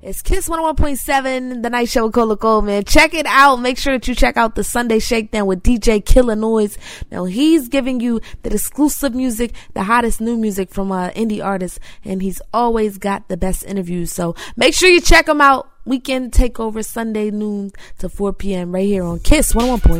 It's Kiss 101.7, the night show with Cola Goldman. Check it out. Make sure that you check out the Sunday Shakedown with DJ Killer Noise. Now, he's giving you the exclusive music, the hottest new music from indie artists, and he's always got the best interviews. So make sure you check him out. Weekend Takeover, Sunday noon to 4 p.m. right here on Kiss 101.7.